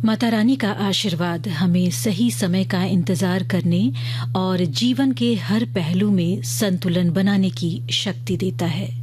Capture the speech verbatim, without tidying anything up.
माता रानी का आशीर्वाद हमें सही समय का इंतजार करने और जीवन के हर पहलू में संतुलन बनाने की शक्ति देता है।